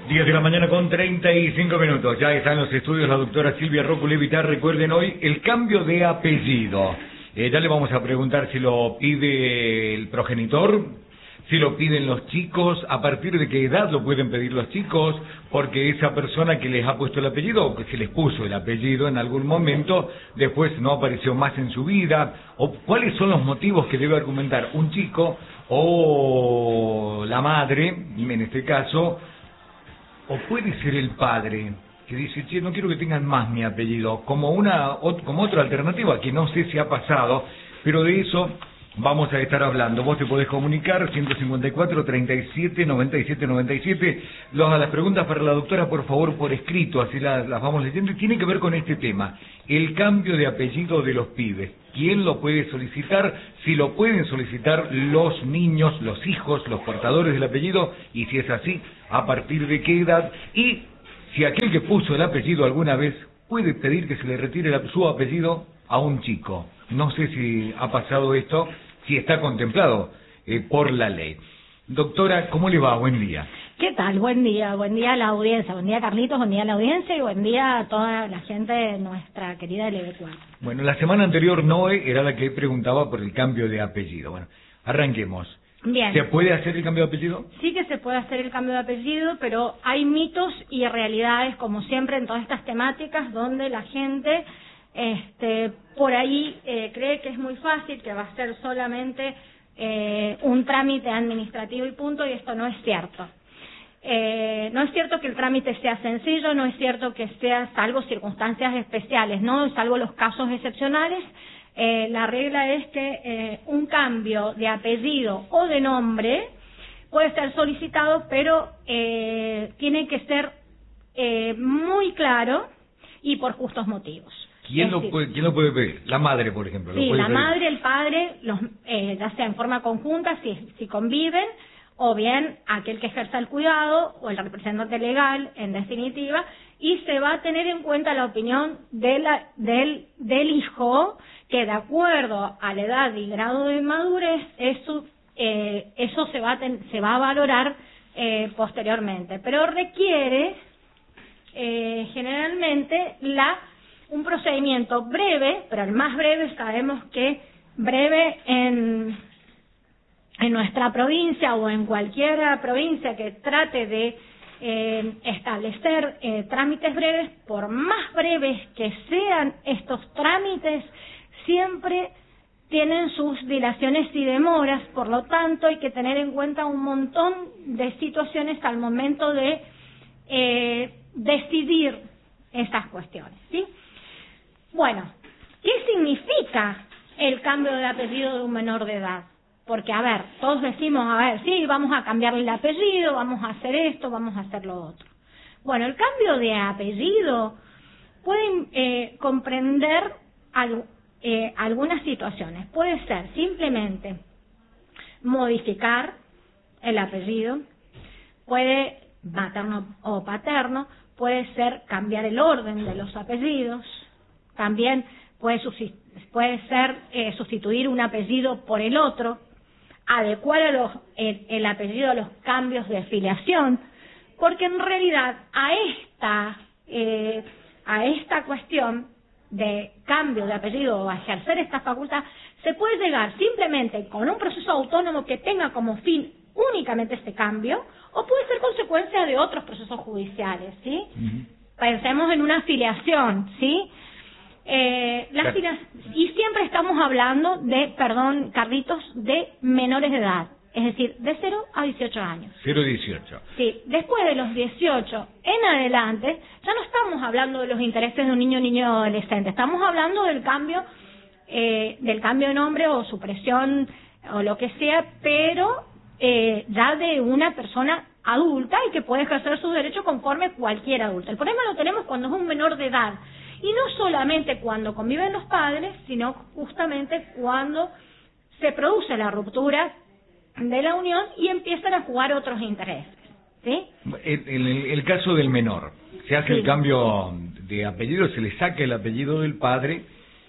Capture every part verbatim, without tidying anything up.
diez de la mañana con treinta y cinco minutos. Ya está en los estudios la doctora Silvia Rocco Levitar. Recuerden hoy el cambio de apellido. Eh, ya le vamos a preguntar si lo pide el progenitor, si lo piden los chicos, a partir de qué edad lo pueden pedir los chicos, porque esa persona que les ha puesto el apellido, o que se les puso el apellido en algún momento, después no apareció más en su vida, o cuáles son los motivos que debe argumentar un chico o la madre, en este caso, o puede ser el padre, que dice, che, no quiero que tengan más mi apellido, como una ot- como otra alternativa, que no sé si ha pasado, pero de eso vamos a estar hablando. Vos te podés comunicar, ciento cincuenta y cuatro, treinta y siete, noventa y siete, noventa y siete. Los, las preguntas para la doctora, por favor, por escrito, así las, las vamos leyendo, y tiene que ver con este tema, el cambio de apellido de los pibes. ¿Quién lo puede solicitar? Si lo pueden solicitar los niños, los hijos, los portadores del apellido, y si es así, a partir de qué edad, y si aquel que puso el apellido alguna vez puede pedir que se le retire la, su apellido a un chico. No sé si ha pasado esto, si está contemplado eh, por la ley. Doctora, ¿cómo le va? Buen día. ¿Qué tal? Buen día, buen día a la audiencia, buen día Carlitos, buen día a la audiencia y buen día a toda la gente de nuestra querida L B cuatro. Bueno, la semana anterior Noé era la que preguntaba por el cambio de apellido. Bueno, arranquemos. Bien. ¿Se puede hacer el cambio de apellido? Sí que se puede hacer el cambio de apellido, pero hay mitos y realidades, como siempre en todas estas temáticas, donde la gente este, por ahí eh, cree que es muy fácil, que va a ser solamente eh, un trámite administrativo y punto, y esto no es cierto. Eh, no es cierto que el trámite sea sencillo, no es cierto que sea salvo circunstancias especiales, no, salvo los casos excepcionales. Eh, la regla es que eh, un cambio de apellido o de nombre puede ser solicitado, pero eh, tiene que ser eh, muy claro y por justos motivos. ¿Quién es lo, decir, puede, ¿Quién lo puede pedir? La madre, por ejemplo. Sí, lo puede la pedir. madre, el padre, los, eh, ya sea en forma conjunta, si, si conviven, o bien aquel que ejerza el cuidado o el representante legal, en definitiva, y se va a tener en cuenta la opinión de la, del, del hijo, que de acuerdo a la edad y grado de madurez, eso, eh, eso se, va a ten, se va a valorar eh, posteriormente. Pero requiere eh, generalmente la un procedimiento breve, pero el más breve sabemos que breve en... en nuestra provincia o en cualquier provincia que trate de eh, establecer eh, trámites breves, por más breves que sean estos trámites, siempre tienen sus dilaciones y demoras, por lo tanto hay que tener en cuenta un montón de situaciones al momento de eh, decidir estas cuestiones, ¿sí? Bueno, ¿qué significa el cambio de apellido de un menor de edad? Porque, a ver, todos decimos, a ver, sí, vamos a cambiarle el apellido, vamos a hacer esto, vamos a hacer lo otro. Bueno, el cambio de apellido puede eh, comprender al, eh, algunas situaciones. Puede ser simplemente modificar el apellido, puede, materno o paterno, puede ser cambiar el orden de los apellidos, también puede, puede ser eh, sustituir un apellido por el otro, adecuar a los, el, el apellido a los cambios de filiación, porque en realidad a esta eh, a esta cuestión de cambio de apellido o a ejercer esta facultad se puede llegar simplemente con un proceso autónomo que tenga como fin únicamente este cambio, o puede ser consecuencia de otros procesos judiciales, ¿sí? Uh-huh. Pensemos en una filiación, ¿sí? Eh, las filas, y siempre estamos hablando de, perdón, Carlitos, de menores de edad, es decir, de cero a dieciocho años. cero a dieciocho. Sí, después de los dieciocho en adelante, ya no estamos hablando de los intereses de un niño, niño o adolescente, estamos hablando del cambio, eh, del cambio de nombre o supresión o lo que sea, pero eh, ya de una persona adulta y que puede ejercer sus derechos conforme cualquier adulto. El problema lo tenemos cuando es un menor de edad. Y no solamente cuando conviven los padres, sino justamente cuando se produce la ruptura de la unión y empiezan a jugar otros intereses, ¿sí? En el, el, el caso del menor, se hace sí. el cambio de apellido, se le saca el apellido del padre,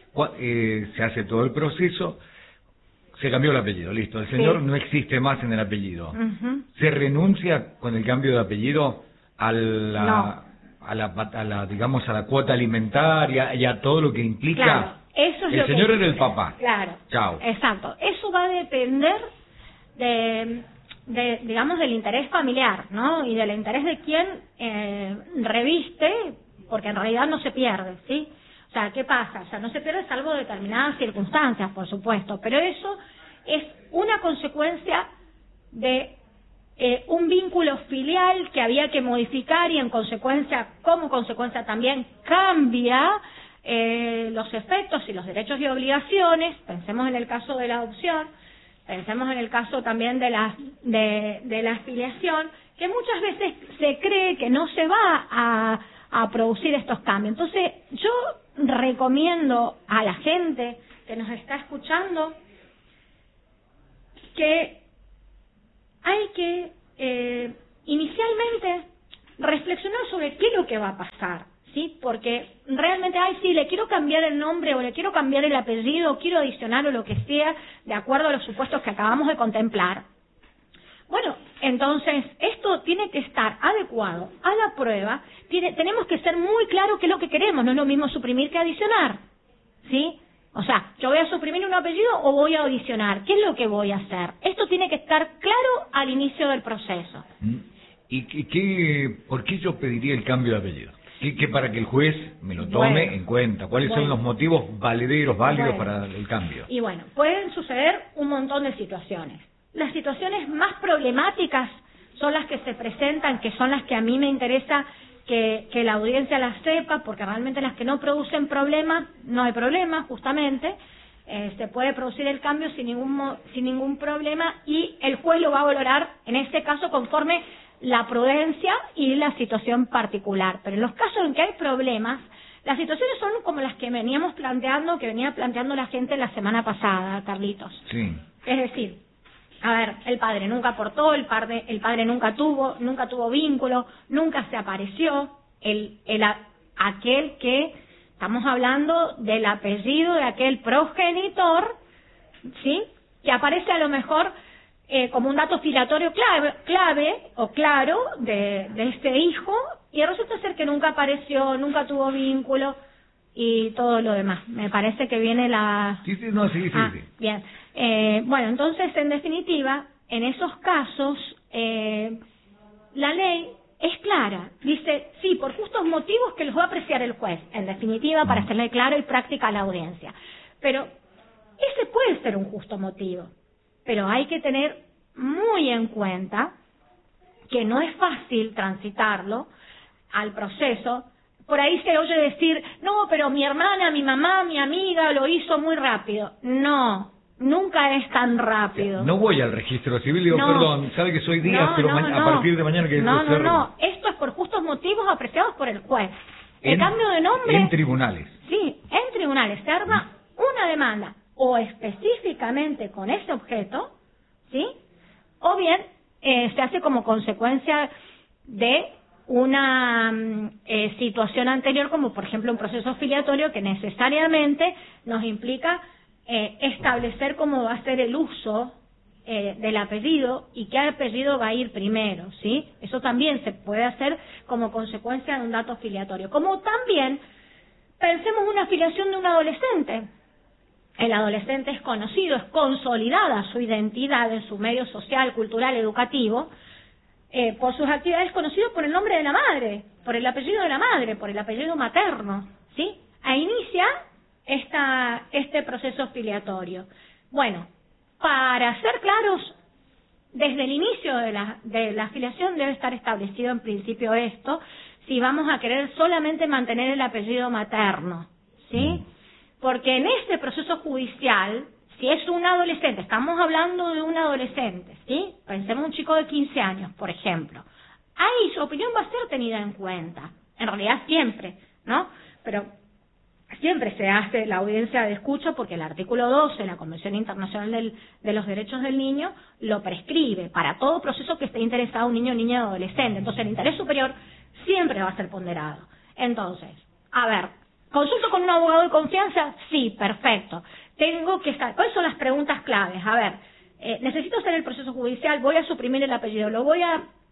eh, se hace todo el proceso, se cambió el apellido, listo, el señor sí. no existe más en el apellido. Uh-huh. Se renuncia con el cambio de apellido a la, no. a la, a la, digamos, a la cuota alimentaria y a todo lo que implica? Claro, eso es el lo señor que... era el papá. Claro. Chao. Exacto. Eso va a depender de, de, digamos, del interés familiar, ¿no? Y del interés de quien eh, reviste, porque en realidad no se pierde, ¿sí? O sea, ¿qué pasa? O sea, no se pierde salvo determinadas circunstancias, por supuesto, pero eso es una consecuencia de eh, un vínculo filial que había que modificar y en consecuencia, como consecuencia también cambia eh, los efectos y los derechos y obligaciones. Pensemos en el caso de la adopción, pensemos en el caso también de la, de, de la filiación, que muchas veces se cree que no se va a, a producir estos cambios. Entonces, yo recomiendo a la gente que nos está escuchando que hay que eh, inicialmente reflexionar sobre qué es lo que va a pasar, ¿sí? Porque realmente, ay, sí, le quiero cambiar el nombre o le quiero cambiar el apellido o quiero adicionar o lo que sea, de acuerdo a los supuestos que acabamos de contemplar. Bueno, entonces, esto tiene que estar adecuado a la prueba, tiene, tenemos que ser muy claros qué es lo que queremos, no es lo mismo suprimir que adicionar, ¿sí? O sea, ¿yo voy a suprimir un apellido o voy a adicionar? ¿Qué es lo que voy a hacer? Esto tiene que estar claro al inicio del proceso. ¿Y qué, qué, por qué yo pediría el cambio de apellido? ¿Qué, qué para que el juez me lo tome Bueno, en cuenta? ¿Cuáles bueno. son los motivos valederos, válidos Bueno. para el cambio? Y bueno, pueden suceder un montón de situaciones. Las situaciones más problemáticas son las que se presentan, que son las que a mí me interesa que, que la audiencia las sepa, porque realmente las que no producen problemas, no hay problema, justamente. Eh, se puede producir el cambio sin ningún, mo- sin ningún problema y el juez lo va a valorar, en este caso, conforme la prudencia y la situación particular. Pero en los casos en que hay problemas, las situaciones son como las que veníamos planteando, que venía planteando la gente la semana pasada, Carlitos. Sí. Es decir, a ver, el padre nunca aportó, el padre, el padre nunca tuvo, nunca tuvo vínculo, nunca se apareció, el, el, a- aquel que, estamos hablando del apellido de aquel progenitor, ¿sí? Que aparece a lo mejor eh, como un dato filatorio clave, clave o claro de, de este hijo, y resulta ser que nunca apareció, nunca tuvo vínculo y todo lo demás. Me parece que viene la... Sí, sí, no, sí, sí, Ah, sí. bien. Eh, bueno, entonces, en definitiva, en esos casos, eh, la ley es clara. Dice, sí, por justos motivos que los va a apreciar el juez, en definitiva, para hacerle claro y práctica a la audiencia. Pero ese puede ser un justo motivo, pero hay que tener muy en cuenta que no es fácil transitarlo al proceso. Por ahí se oye decir, no, pero mi hermana, mi mamá, mi amiga lo hizo muy rápido. No, nunca es tan rápido. No voy al registro civil y digo, No. perdón, sabe que soy Díaz, No, pero no, ma- a no. partir de mañana que No, no, ser no. Esto es por justos motivos apreciados por el juez. El en- cambio de nombre... en tribunales. Sí, en tribunales se arma una demanda, o específicamente con ese objeto, ¿sí? O bien eh, se hace como consecuencia de una mm, eh, situación anterior, como por ejemplo un proceso filiatorio que necesariamente nos implica eh, establecer cómo va a ser el uso eh, del apellido y qué apellido va a ir primero, ¿sí? Eso también se puede hacer como consecuencia de un dato filiatorio. Como también pensemos una afiliación de un adolescente. El adolescente es conocido, es consolidada su identidad en su medio social, cultural, educativo, eh, por sus actividades, conocido por el nombre de la madre, por el apellido de la madre, por el apellido materno, ¿sí? Ahí inicia esta, este proceso filiatorio. Bueno, para ser claros, desde el inicio de la, de la afiliación debe estar establecido en principio esto, si vamos a querer solamente mantener el apellido materno, ¿sí? Porque en este proceso judicial, si es un adolescente, estamos hablando de un adolescente, ¿sí? Pensemos un chico de quince años, por ejemplo. Ahí su opinión va a ser tenida en cuenta. En realidad siempre, ¿no? Pero siempre se hace la audiencia de escucha porque el artículo doce de la Convención Internacional del, de los Derechos del Niño lo prescribe para todo proceso que esté interesado un niño, niña o adolescente. Entonces el interés superior siempre va a ser ponderado. Entonces, a ver, ¿consulto con un abogado de confianza? Sí, perfecto. Tengo que estar... ¿Cuáles son las preguntas claves? A ver, eh, necesito hacer el proceso judicial, voy a suprimir el apellido, lo voy a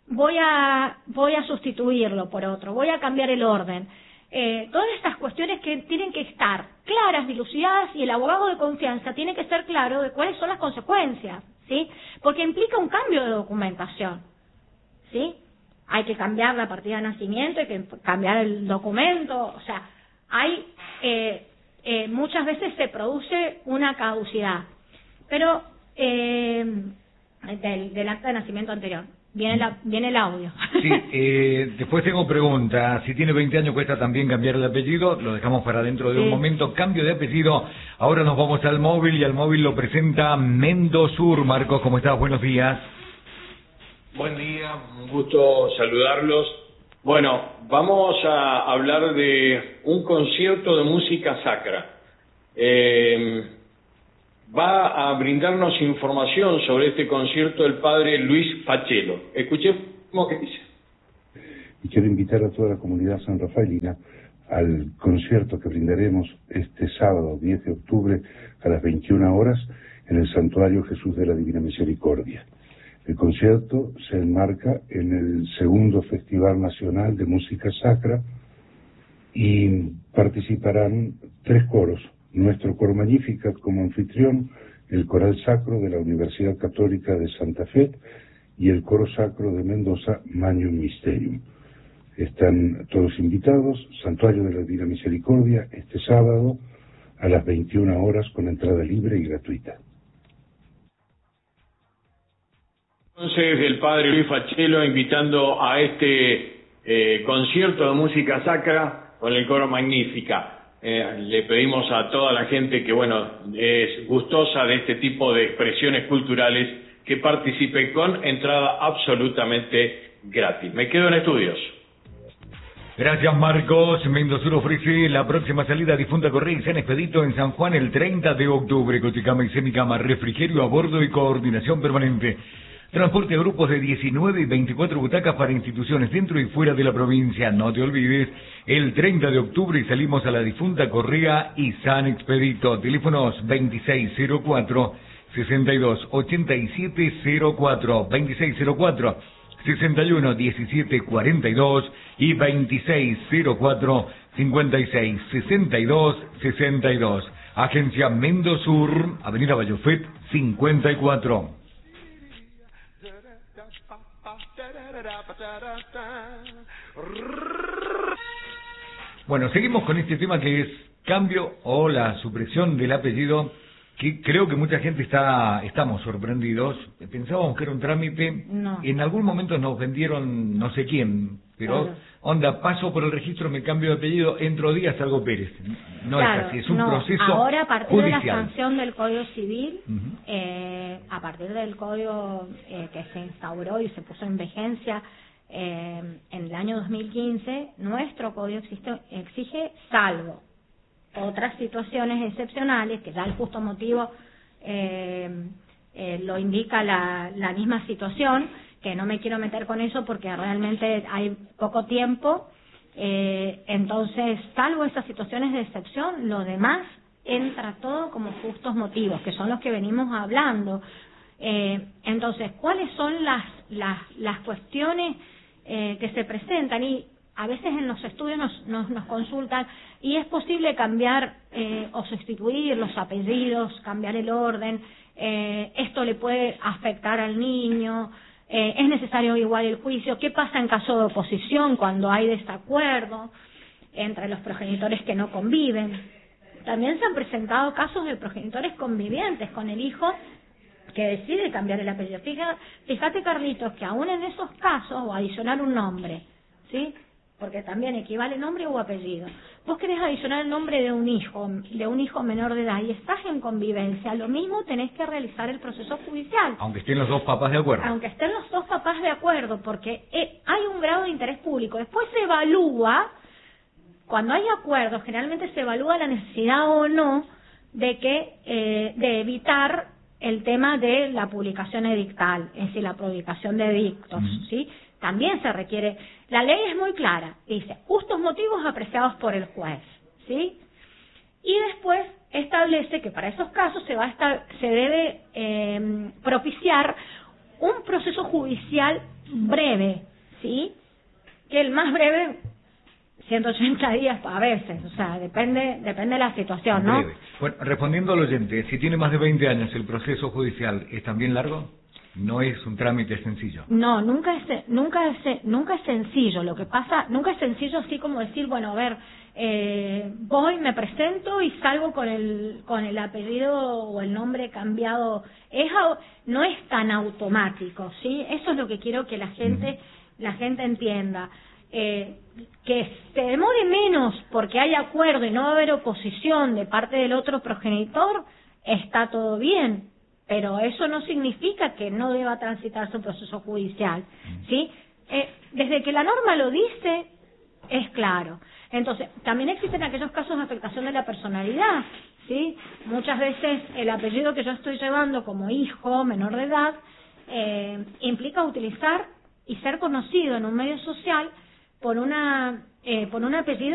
voy a, voy a sustituirlo por otro, voy a cambiar el orden. Eh, todas estas cuestiones que tienen que estar claras, dilucidadas, y el abogado de confianza tiene que ser claro de cuáles son las consecuencias, ¿sí? Porque implica un cambio de documentación, ¿sí? Hay que cambiar la partida de nacimiento, hay que cambiar el documento, o sea, hay eh, eh, muchas veces se produce una caducidad, pero eh, del, del acta de nacimiento anterior. Viene, la, viene el audio. Sí, eh, después tengo preguntas. Si tiene veinte años cuesta también cambiar el apellido, lo dejamos para dentro de sí. un momento. Cambio de apellido. Ahora nos vamos al móvil y al móvil lo presenta Mendosur. Marcos, ¿cómo estás? Buenos días. Buen día, un gusto saludarlos. Bueno, vamos a hablar de un concierto de música sacra. Eh, va a brindarnos información sobre este concierto el padre Luis Fachelo. Escuchemos qué dice. Y quiero invitar a toda la comunidad sanrafaelina al concierto que brindaremos este sábado diez de octubre a las veintiuna horas en el Santuario Jesús de la Divina Misericordia. El concierto se enmarca en el segundo Festival Nacional de Música Sacra y participarán tres coros. Nuestro coro Magnificat como anfitrión, el Coral Sacro de la Universidad Católica de Santa Fe y el Coro Sacro de Mendoza, Magnum Mysterium. Están todos invitados, Santuario de la Divina Misericordia, este sábado a las veintiuna horas con entrada libre y gratuita. Entonces, el padre Luis Fachelo invitando a este eh, concierto de música sacra con el Coro Magnificat. Eh, le pedimos a toda la gente que, bueno, es gustosa de este tipo de expresiones culturales que participe con entrada absolutamente gratis. Me quedo en estudios. Gracias, Marcos. Mendosur ofrece la próxima salida Difunta Correa y San Expedito en San Juan el treinta de octubre. Coticama y semicama, refrigerio a bordo y coordinación permanente. Transporte a grupos de diecinueve y veinticuatro butacas para instituciones dentro y fuera de la provincia. No te olvides, el treinta de octubre salimos a la Difunta Correa y San Expedito. Teléfonos veintiséis cero cuatro, sesenta y dos, ochenta y siete cero cuatro, veintiséis cero cuatro, sesenta y uno, diecisiete cuarenta y dos y veintiséis cero cuatro, cincuenta y seis, sesenta y dos, sesenta y dos. Agencia Mendosur, Avenida Bayofet, cincuenta y cuatro. Bueno, seguimos con este tema que es cambio o la supresión del apellido, que creo que mucha gente está estamos sorprendidos. Pensábamos que era un trámite, no. En algún momento nos vendieron no sé quién, pero claro. onda, paso por el registro, me cambio de apellido, entro días, salgo Pérez. No claro, es así, es un no. proceso Ahora, a partir judicial. de la sanción del Código Civil, Uh-huh. eh, a partir del código eh, que se instauró y se puso en vigencia eh, en el año dos mil quince, nuestro código existe, exige, salvo otras situaciones excepcionales, que ya el justo motivo eh, eh, lo indica la, la misma situación, que no me quiero meter con eso porque realmente hay poco tiempo, eh, entonces, salvo esas situaciones de excepción, lo demás entra todo como justos motivos, que son los que venimos hablando. Eh, entonces, ¿cuáles son las, las, las cuestiones eh, que se presentan? Y a veces en los estudios nos, nos, nos consultan, y es posible cambiar eh, o sustituir los apellidos, cambiar el orden, eh, esto le puede afectar al niño, eh, es necesario igual el juicio, ¿qué pasa en caso de oposición cuando hay desacuerdo entre los progenitores que no conviven? También se han presentado casos de progenitores convivientes con el hijo que decide cambiar el apellido. Fíjate, fíjate, Carlitos, que aún en esos casos, o adicionar un nombre, ¿sí?, porque también equivale nombre u apellido. Vos querés adicionar el nombre de un hijo, de un hijo menor de edad, y estás en convivencia, lo mismo tenés que realizar el proceso judicial. Aunque estén los dos papás de acuerdo. Aunque estén los dos papás de acuerdo, porque eh, hay un grado de interés público. Después se evalúa, cuando hay acuerdos, generalmente se evalúa la necesidad o no de que eh, de evitar el tema de la publicación edictal, es decir, la publicación de edictos, uh-huh. ¿sí? También se requiere, la ley es muy clara, dice, justos motivos apreciados por el juez, ¿sí? Y después establece que para esos casos se va a estar, se debe eh, propiciar un proceso judicial breve, ¿sí? Que el más breve, ciento ochenta días a veces, o sea, depende depende de la situación, ¿no? Breve. Bueno, respondiendo al oyente, si tiene más de veinte años, ¿el proceso judicial es también largo? No es un trámite sencillo. No, nunca es nunca es nunca es sencillo. Lo que pasa, nunca es sencillo así como decir, bueno, a ver, eh, voy, me presento y salgo con el con el apellido o el nombre cambiado. Es au- no es tan automático, ¿sí? Eso es lo que quiero que la gente la gente entienda. Eh, que se demore menos porque hay acuerdo y no va a haber oposición de parte del otro progenitor, está todo bien. Pero eso no significa que no deba transitarse un proceso judicial, ¿sí? Eh, desde que la norma lo dice, es claro. Entonces, también existen aquellos casos de afectación de la personalidad, ¿sí? Muchas veces el apellido que yo estoy llevando como hijo menor de edad eh, implica utilizar y ser conocido en un medio social por una eh, por un apellido